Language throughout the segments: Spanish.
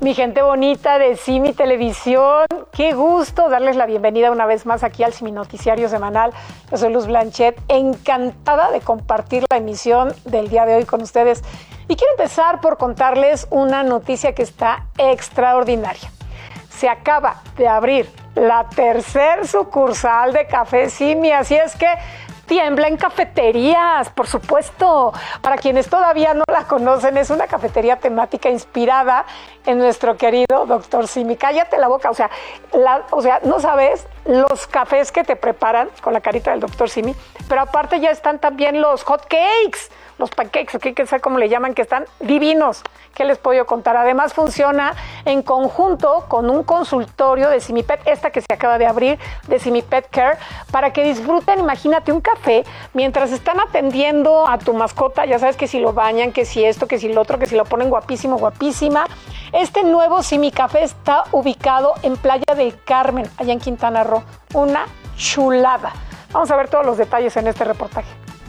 Mi gente bonita de Simi Televisión, qué gusto darles la bienvenida una vez más aquí al Simi Noticiario Semanal. Yo soy Luz Blanchet, encantada de compartir la emisión del día de hoy con ustedes. Y quiero empezar por contarles una noticia que está extraordinaria. Se acaba de abrir la tercer sucursal de Café Simi, así es que tiembla en cafeterías, por supuesto. Para quienes todavía no la conocen, es una cafetería temática inspirada en nuestro querido Dr. Simi. Cállate la boca, o sea, no sabes los cafés que te preparan con la carita del Dr. Simi, pero aparte ya están también los hot cakes, los pancakes, que sé cómo le llaman, que están divinos. ¿Qué les puedo contar? Además funciona en conjunto con un consultorio de Simipet, esta que se acaba de abrir, de Simipet Care, para que disfruten, imagínate, un café mientras están atendiendo a tu mascota. Ya sabes que si lo bañan, que si esto, que si lo otro, que si lo ponen guapísimo, guapísima. Este nuevo Simi Café está ubicado en Playa del Carmen, allá en Quintana Roo. Una chulada. Vamos a ver todos los detalles en este reportaje.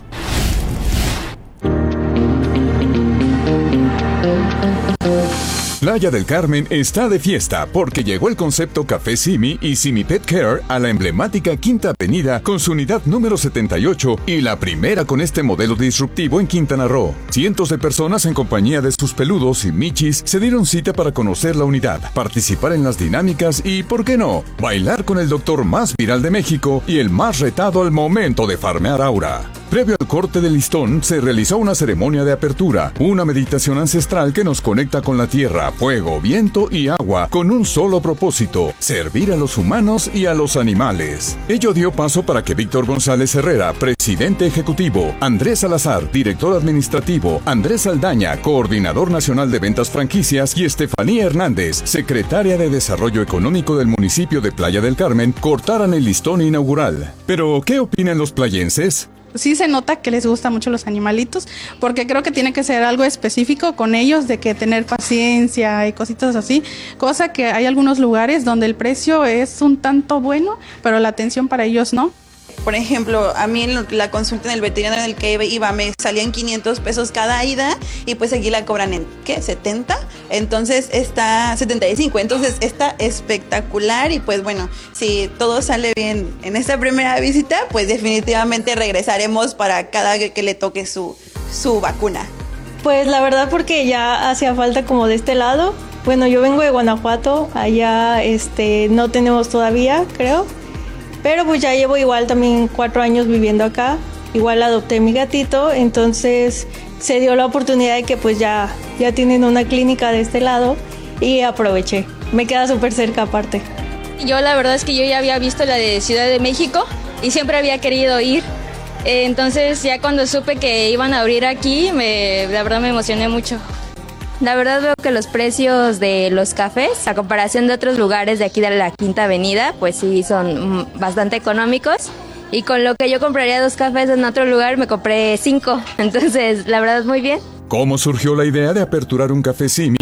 Playa del Carmen está de fiesta porque llegó el concepto Café Simi y Simi Pet Care a la emblemática Quinta Avenida con su unidad número 78 y la primera con este modelo disruptivo en Quintana Roo. Cientos de personas en compañía de sus peludos y michis se dieron cita para conocer la unidad, participar en las dinámicas y, ¿por qué no?, bailar con el doctor más viral de México y el más retado al momento de farmear aura. Previo al corte del listón, se realizó una ceremonia de apertura, una meditación ancestral que nos conecta con la tierra, fuego, viento y agua, con un solo propósito: servir a los humanos y a los animales. Ello dio paso para que Víctor González Herrera, presidente ejecutivo, Andrés Salazar, director administrativo, Andrés Aldaña, coordinador nacional de ventas franquicias, y Estefanía Hernández, secretaria de Desarrollo Económico del municipio de Playa del Carmen, cortaran el listón inaugural. Pero, ¿qué opinan los playenses? Sí se nota que les gustan mucho los animalitos, porque creo que tiene que ser algo específico con ellos, de que tener paciencia y cositas así, cosa que hay algunos lugares donde el precio es un tanto bueno, pero la atención para ellos no. Por ejemplo, a mí en la consulta en el veterinario en el que iba me salían 500 pesos cada ida, y pues aquí la cobran en, ¿qué? 70, entonces está 75, entonces está espectacular. Y pues bueno, si todo sale bien en esta primera visita, pues definitivamente regresaremos para cada que le toque su vacuna. Pues la verdad, porque ya hacía falta como de este lado. Bueno, yo vengo de Guanajuato, allá no tenemos todavía, creo. Pero pues ya llevo igual también 4 años viviendo acá. Igual adopté mi gatito, entonces se dio la oportunidad de que pues ya tienen una clínica de este lado y aproveché. Me queda súper cerca aparte. Yo la verdad es que yo ya había visto la de Ciudad de México y siempre había querido ir. Entonces ya cuando supe que iban a abrir aquí, la verdad me emocioné mucho. La verdad veo que los precios de los cafés, a comparación de otros lugares de aquí de la Quinta Avenida, pues sí son bastante económicos. Y con lo que yo compraría 2 cafés en otro lugar, me compré 5. Entonces, la verdad, muy bien. ¿Cómo surgió la idea de aperturar un Café Simi